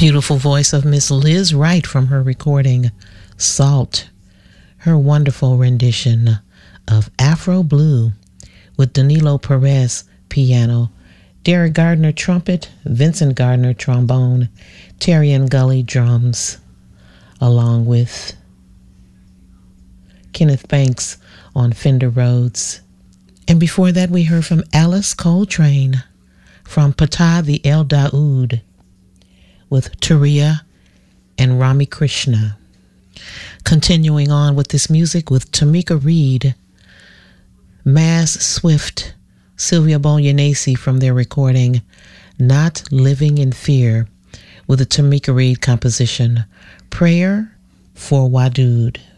beautiful voice of Miss Liz Wright from her recording Salt, her wonderful rendition of Afro Blue with Danilo Perez piano, Derek Gardner trumpet, Vincent Gardner trombone, Terry and Gully drums, along with Kenneth Banks on Fender Rhodes. And before that, we heard from Alice Coltrane from Patah the El Daoud with Turiya and Rami Krishna. Continuing on with this music with Tamika Reed, Maz Swift, Sylvia Bognanesi from their recording Not Living in Fear with the Tamika Reed composition Prayer for Wadud.